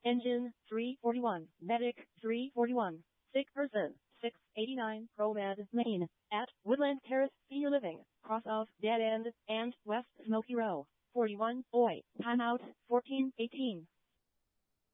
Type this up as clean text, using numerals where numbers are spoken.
Engine 341. Medic 341. Sick person 689. ProMed Main at Woodland Terrace Senior Living, cross of Dead End and West Smoky Row. 41. Oi. Timeout 1418.